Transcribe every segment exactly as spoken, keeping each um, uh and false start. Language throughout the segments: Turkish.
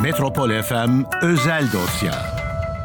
Metropol F M Özel Dosya.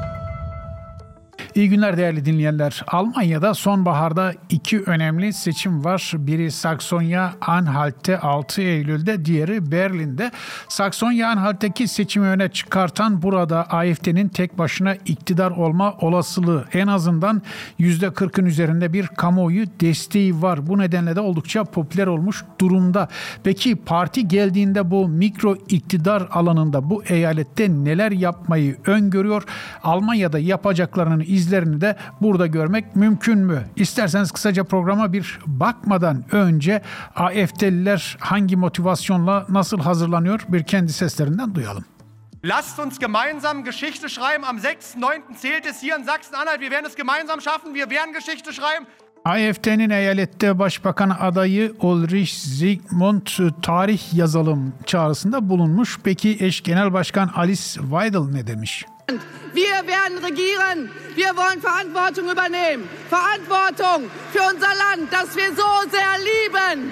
İyi günler değerli dinleyenler. Almanya'da sonbaharda iki önemli seçim var. Biri Saksonya-Anhalt'te altı Eylül'de, diğeri Berlin'de. Saksonya-Anhalt'teki seçimi öne çıkartan burada A F D'nin tek başına iktidar olma olasılığı en azından yüzde kırkın üzerinde bir kamuoyu desteği var. Bu nedenle de oldukça popüler olmuş durumda. Peki parti geldiğinde bu mikro iktidar alanında bu eyalette neler yapmayı öngörüyor? Almanya'da yapacaklarının izlerini de burada görmek mümkün mü? İsterseniz kısaca programa bir bakmadan önce A F D'liler hangi motivasyonla nasıl hazırlanıyor bir kendi seslerinden duyalım. Lasst uns gemeinsam Geschichte schreiben. Am sechsten neunten zählt es hier in Sachsen-Anhalt. Wir werden es gemeinsam schaffen. Wir werden Geschichte schreiben. A F D'nin eyalette başbakan adayı Ulrich Zygmunt tarih yazalım çağrısında bulunmuş. Peki eş genel başkan Alice Weidel ne demiş? Wir werden regieren. Wir wollen Verantwortung übernehmen. Verantwortung für unser Land, das wir so sehr lieben.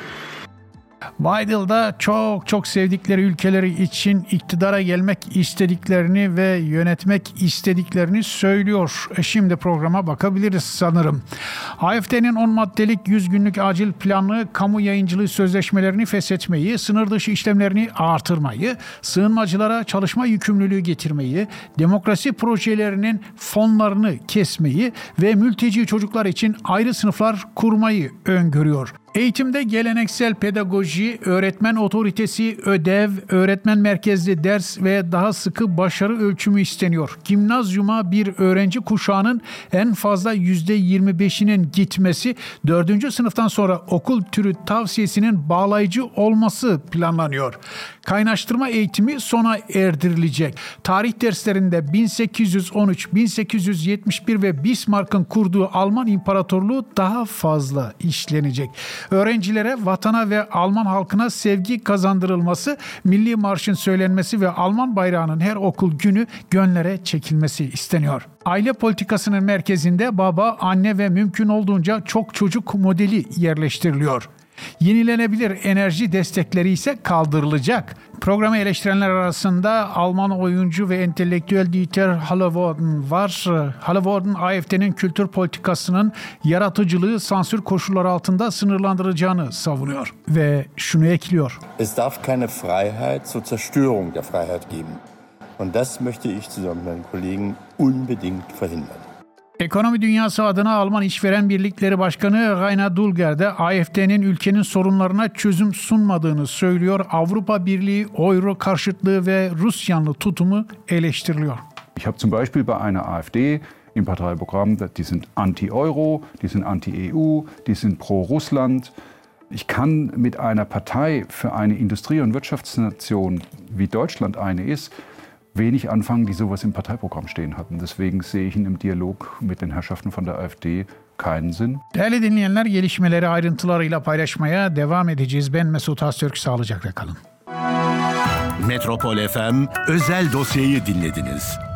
Weidel da çok çok sevdikleri ülkeleri için iktidara gelmek istediklerini ve yönetmek istediklerini söylüyor. E şimdi programa bakabiliriz sanırım. A F D'nin on maddelik yüz günlük acil planı kamu yayıncılığı sözleşmelerini feshetmeyi, sınır dışı işlemlerini artırmayı, sığınmacılara çalışma yükümlülüğü getirmeyi, demokrasi projelerinin fonlarını kesmeyi ve mülteci çocuklar için ayrı sınıflar kurmayı öngörüyor. Eğitimde geleneksel pedagoji, öğretmen otoritesi, ödev, öğretmen merkezli ders ve daha sıkı başarı ölçümü isteniyor. Gimnazyuma bir öğrenci kuşağının en fazla yüzde yirmi beşinin gitmesi, dördüncü sınıftan sonra okul türü tavsiyesinin bağlayıcı olması planlanıyor. Kaynaştırma eğitimi sona erdirilecek. Tarih derslerinde bin sekiz yüz on üç, bin sekiz yüz yetmiş bir ve Bismarck'ın kurduğu Alman İmparatorluğu daha fazla işlenecek. Öğrencilere, vatana ve Alman halkına sevgi kazandırılması, milli marşın söylenmesi ve Alman bayrağının her okul günü gönlere çekilmesi isteniyor. Aile politikasının merkezinde baba, anne ve mümkün olduğunca çok çocuk modeli yerleştiriliyor. Yenilenebilir enerji destekleri ise kaldırılacak. Programı eleştirenler arasında Alman oyuncu ve entelektüel Dieter Hallervorden var. Hallervorden, A F D'nin kültür politikasının yaratıcılığı sansür koşulları altında sınırlandıracağını savunuyor. Ve şunu ekliyor. Es darf keine Freiheit zur Zerstörung der Freiheit geben. Und das möchte ich zusammen mit meinen Kollegen unbedingt verhindern. Ekonomi dünyası adına Alman İşveren Birlikleri Başkanı Rainer Dulger de A F D'nin ülkenin sorunlarına çözüm sunmadığını söylüyor. Avrupa Birliği, Euro karşıtlığı ve Rus yanlı tutumu eleştiriliyor. Ich habe zum Beispiel bei einer A F D im Parteiprogramm, die sind anti-Euro, die sind anti-E U, die sind pro-Russland. Ich kann mit einer Partei für eine Industrie- und Wirtschaftsnation, wie Deutschland eine ist, wenig anfangen, die sowas im Parteiprogramm stehen hatten. Deswegen sehe ich im Dialog mit den Herrschaften von der A F D keinen Sinn. Değerli dinleyenler, gelişmeleri ayrıntılarıyla paylaşmaya devam edeceğiz. Ben Mesut Öztürk, sağlıcakla kalın. Metropol F M Özel Dosya'yı dinlediniz.